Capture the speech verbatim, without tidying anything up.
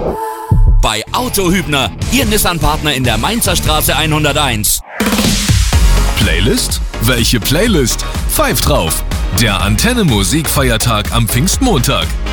Bei Auto Hübner, Ihr Nissan-Partner in der Mainzer Straße hunderteins. Playlist? Welche Playlist? Pfeift drauf! Der Antenne Musikfeiertag am Pfingstmontag.